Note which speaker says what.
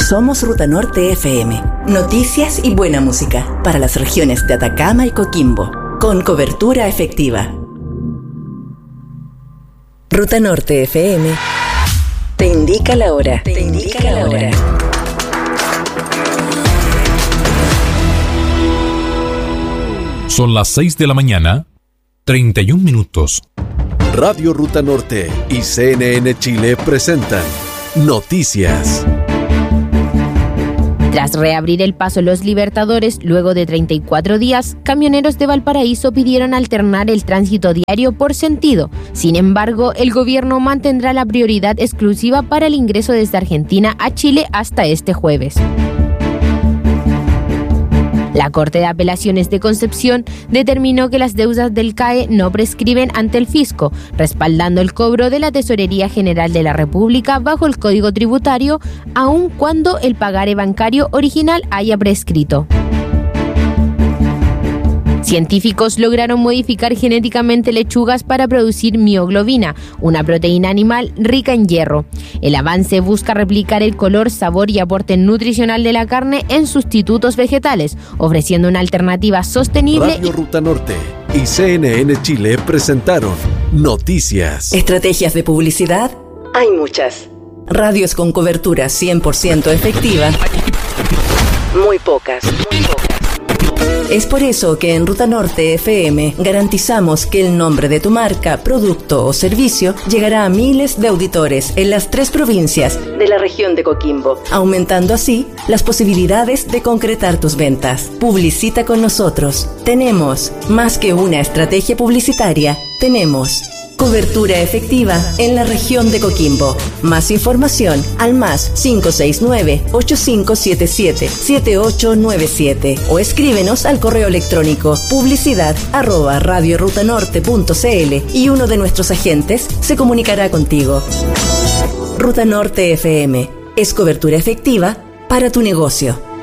Speaker 1: Somos Ruta Norte FM. Noticias y buena música para las regiones de Atacama y Coquimbo, con cobertura efectiva. Ruta Norte FM te indica la hora. Te indica la hora.
Speaker 2: Son las 6 de la mañana, 31 minutos.
Speaker 3: Radio Ruta Norte y CNN Chile presentan Noticias.
Speaker 4: Tras reabrir el paso Los Libertadores luego de 34 días, camioneros de Valparaíso pidieron alternar el tránsito diario por sentido. Sin embargo, el gobierno mantendrá la prioridad exclusiva para el ingreso desde Argentina a Chile hasta este jueves. La Corte de Apelaciones de Concepción determinó que las deudas del CAE no prescriben ante el fisco, respaldando el cobro de la Tesorería General de la República bajo el Código Tributario, aun cuando el pagaré bancario original haya prescrito. Científicos lograron modificar genéticamente lechugas para producir mioglobina, una proteína animal rica en hierro. El avance busca replicar el color, sabor y aporte nutricional de la carne en sustitutos vegetales, ofreciendo una alternativa sostenible.
Speaker 3: Radio Ruta Norte y CNN Chile presentaron Noticias.
Speaker 1: Estrategias de publicidad hay muchas. Radios con cobertura 100% efectiva, muy pocas. Es por eso que en Ruta Norte FM garantizamos que el nombre de tu marca, producto o servicio llegará a miles de auditores en las 3 provincias de la región de Coquimbo, aumentando así las posibilidades de concretar tus ventas. Publicita con nosotros. Tenemos más que una estrategia publicitaria, tenemos cobertura efectiva en la región de Coquimbo. Más información al más 569-8577-7897 o escríbenos al correo electrónico publicidad@radiorutanorte.cl y uno de nuestros agentes se comunicará contigo. Ruta Norte FM es cobertura efectiva para tu negocio.